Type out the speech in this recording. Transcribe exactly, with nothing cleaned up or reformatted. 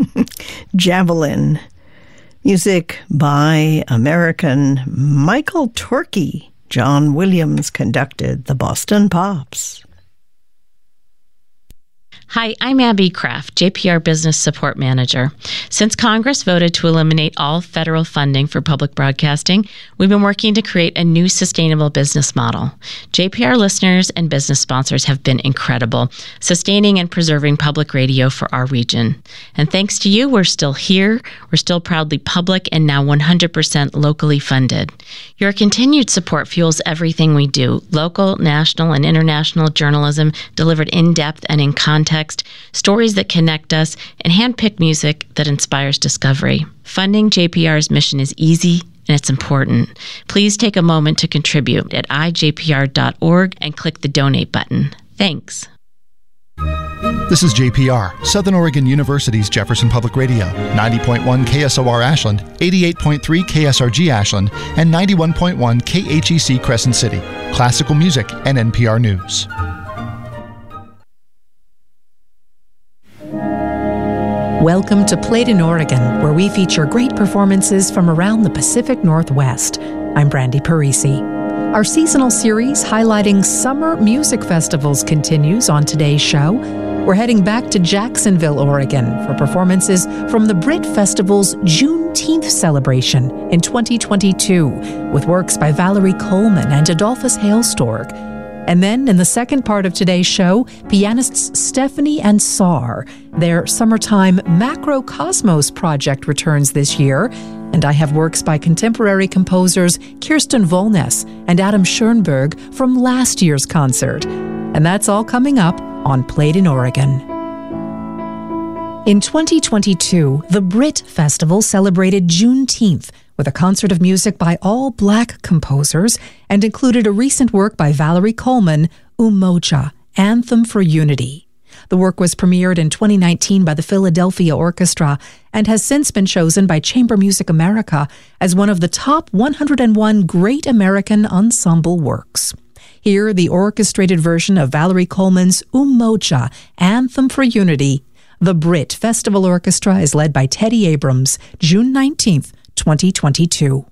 Javelin. Music by American Michael Torke. John Williams conducted the Boston Pops. Hi, I'm Abby Kraft, J P R Business Support Manager. Since Congress voted to eliminate all federal funding for public broadcasting, we've been working to create a new sustainable business model. J P R listeners and business sponsors have been incredible, sustaining and preserving public radio for our region. And thanks to you, we're still here, we're still proudly public, and now one hundred percent locally funded. Your continued support fuels everything we do, local, national, and international journalism delivered in depth and in context, stories that connect us, and hand-picked music that inspires discovery. Funding J P R's mission is easy and it's important. Please take a moment to contribute at i j p r dot org and click the donate button. Thanks. This is J P R, Southern Oregon University's Jefferson Public Radio, ninety point one K S O R Ashland, eighty-eight point three K S R G Ashland, and ninety-one point one K H E C Crescent City, classical music and N P R News. Welcome to Played in Oregon, where we feature great performances from around the Pacific Northwest. I'm Brandy Parisi. Our seasonal series highlighting summer music festivals continues on today's show. We're heading back to Jacksonville, Oregon for performances from the Brit Festival's Juneteenth celebration in twenty twenty-two with works by Valerie Coleman and Adolphus Hailstork. And then, in the second part of today's show, pianists Stephanie and Saar. Their summertime Macrocosmos project returns this year, and I have works by contemporary composers Kirsten Volness and Adam Schoenberg from last year's concert. And that's all coming up on Played in Oregon. In twenty twenty-two, the Brit Festival celebrated Juneteenth with a concert of music by all Black composers and included a recent work by Valerie Coleman, Umoja, Anthem for Unity. The work was premiered in twenty nineteen by the Philadelphia Orchestra and has since been chosen by Chamber Music America as one of the top one hundred one Great American Ensemble Works. Here, the orchestrated version of Valerie Coleman's Umoja, Anthem for Unity. The Brit Festival Orchestra is led by Teddy Abrams, June nineteenth, twenty twenty-two.